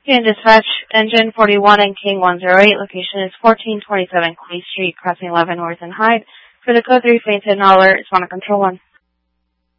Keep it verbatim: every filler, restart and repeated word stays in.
In dispatch, engine forty-one and King one oh eight, location is fourteen twenty-seven Clay Street, crossing eleven North and Hyde. For the code three fainted and alert, it's on a control one.